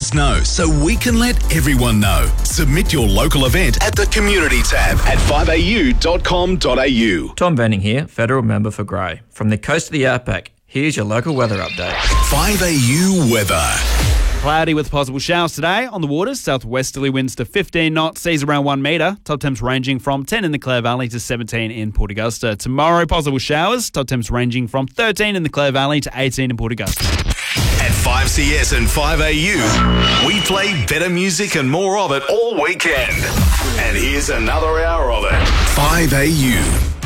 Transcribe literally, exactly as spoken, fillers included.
us know so we can let everyone know. Submit your local event at the Community tab at five a u dot com dot a u. Tom Benning here, Federal Member for Grey. From the coast of the outback, here's your local weather update. five A U weather. Cloudy with possible showers today on the waters. Southwesterly winds to fifteen knots, seas around one metre. Top temps ranging from ten in the Clare Valley to seventeen in Port Augusta. Tomorrow, possible showers. Top temps ranging from thirteen in the Clare Valley to eighteen in Port Augusta. At five C S and five A U, we play better music and more of it all weekend. And here's another hour of it. five A U.